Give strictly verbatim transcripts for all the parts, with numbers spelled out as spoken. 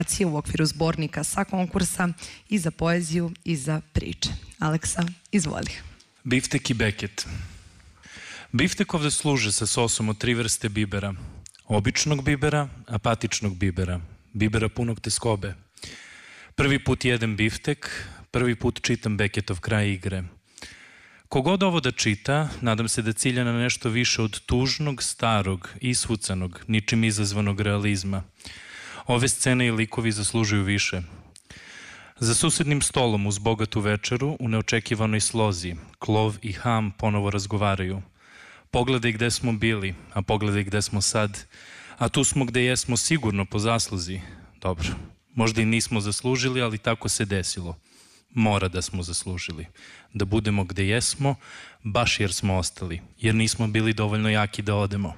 u okviru zbornika sa konkursa i za poeziju i za priče. Aleksa, izvoli. Biftek i beket. Biftek ovde služe sa sosom od tri vrste bibera. Običnog bibera, apatičnog bibera. Bibera punog teskobe. Prvi put jedem biftek, prvi put čitam Beketov kraj igre. Kogod ovo da čita, nadam se da cilja na nešto više od tužnog, starog, isvucanog, ničim izazvanog realizma. Ove scene i likovi zaslužuju više. Za susednim stolom uz bogatu večeru, u neočekivanoj slozi, Klov i Ham ponovo razgovaraju. Pogledaj gde smo bili, a pogledaj gde smo sad, a tu smo gde jesmo sigurno po zasluzi. Dobro, možda i nismo zaslužili, ali tako se desilo. Mora da smo zaslužili. Da budemo gde jesmo, baš jer smo ostali, jer nismo bili dovoljno jaki da odemo.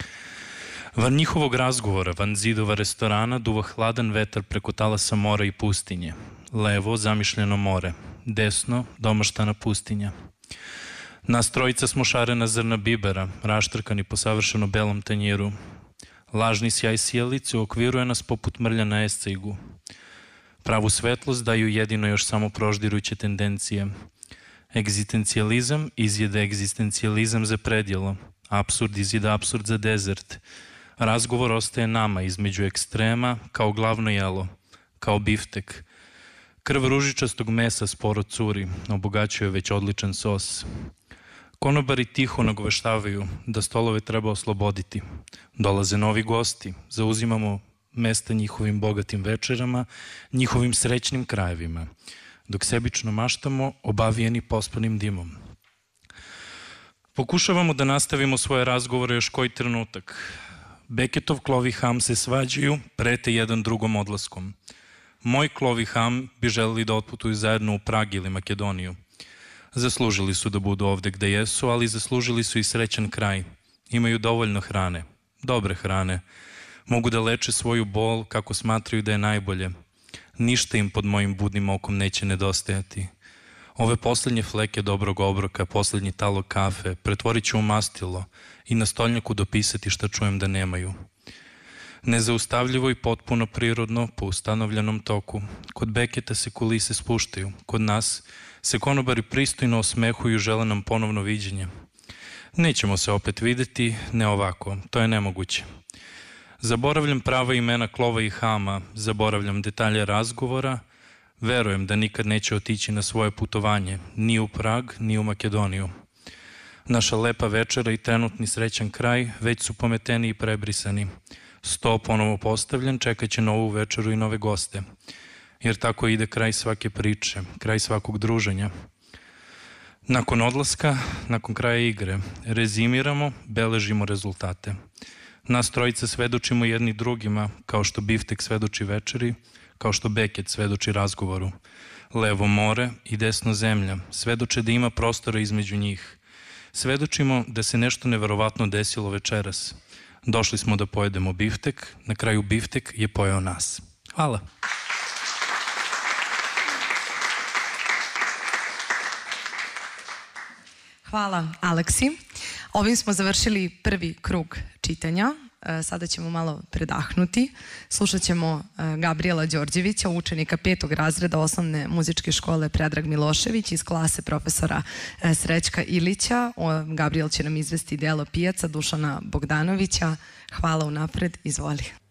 Van njihovog razgovora, van zidova restorana, duva hladan vetar preko talasa mora i pustinje. Levo, zamišljeno more. Desno, domaštana pustinja. Nas trojica smo šarena zrna bibera, raštrkani po savršeno belom tanjiru. Lažni sjaj sjelice uokviruje nas poput mrlja na escejgu. Pravu svetlost daju jedino još samo proždirujuće tendencije. Egzistencijalizam izjeda egzistencijalizam za predjelo. Apsurd izjeda apsurd za dezert. Razgovor ostaje nama između ekstrema kao glavno jelo, kao biftek. Krv ružičastog mesa sporo curi, obogaćuje već odličan sos. Konobari tiho nagoveštavaju da stolove treba osloboditi. Dolaze novi gosti, zauzimamo mesta njihovim bogatim večerama, njihovim srećnim krajevima, dok sebično maštamo obavijeni pospanim dimom. Pokušavamo da nastavimo svoje razgovore još koji trenutak. Beketov Klov i Ham se svađaju, prete jedan drugom odlaskom. Moj Klov i Ham bi želeli da otputuju zajedno u Prag ili Makedoniju. Zaslužili su da budu ovde gde jesu, ali zaslužili su i srećan kraj. Imaju dovoljno hrane, dobre hrane. Mogu da leče svoju bol kako smatraju da je najbolje. Ništa im pod mojim budnim okom neće nedostajati. Ove poslednje fleke dobrog obroka, poslednji talog kafe, pretvorit ću u mastilo i na stolnjaku dopisati šta čujem da nemaju. Nezaustavljivo i potpuno prirodno, po ustanovljenom toku. Kod Beketa se kulise spuštaju, kod nas se konobari pristojno osmehuju i žele nam ponovno viđenje. Nećemo se opet videti, ne ovako, to je nemoguće. Zaboravljam prava imena Klova i Hama, zaboravljam detalje razgovora, verujem da nikad neće otići na svoje putovanje, ni u Prag, ni u Makedoniju. Naša lepa večera i trenutni srećan kraj već su pometeni i prebrisani. Sto ponovo postavljen, čekat će novu večeru i nove goste. Jer tako ide kraj svake priče, kraj svakog druženja. Nakon odlaska, nakon kraja igre, rezimiramo, beležimo rezultate. Nas trojica svedočimo jedni drugima, kao što biftek svedoči večeri, kao što Beket svedoči razgovoru. Levo more i desno zemlja svedoče da ima prostora između njih. Svedočimo da se nešto neverovatno desilo večeras. Došli smo da pojedemo biftek, na kraju biftek je pojeo nas. Hvala. Hvala, Aleksi. Ovim smo završili prvi krug čitanja. Sada ćemo malo predahnuti. Slušat ćemo Gabriela Đorđevića, učenika petog razreda osnovne muzičke škole Predrag Milošević iz klase profesora Srećka Ilića. Gabriel će nam izvesti delo Pijaca Dušana Bogdanovića. Hvala unapred, izvoli.